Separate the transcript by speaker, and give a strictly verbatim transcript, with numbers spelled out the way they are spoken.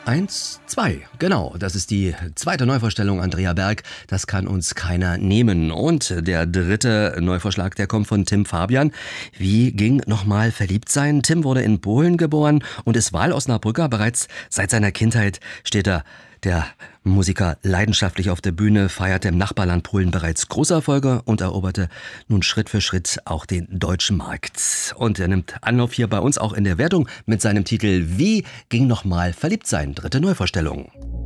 Speaker 1: Eins, zwei, genau. Das ist die zweite Neuvorstellung Andrea Berg. Das kann uns keiner nehmen. Und der dritte Neuvorschlag, der kommt von Tim Fabian. Wie ging nochmal verliebt sein? Tim wurde in Polen geboren und ist Wahlosnabrücker. Bereits seit seiner Kindheit steht er, der Musiker, leidenschaftlich auf der Bühne, feierte im Nachbarland Polen bereits große Erfolge und eroberte nun Schritt für Schritt auch den deutschen Markt. Und er nimmt Anlauf hier bei uns auch in der Wertung mit seinem Titel Wie ging nochmal verliebt sein? Dritte Neuvorstellung.